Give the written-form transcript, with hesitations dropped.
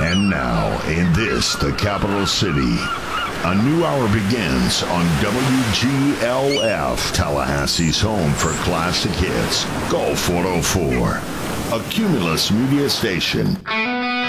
And now, in this, the capital city, a new hour begins on WGLF, Tallahassee's home for classic hits, Gulf 104, a Cumulus media station.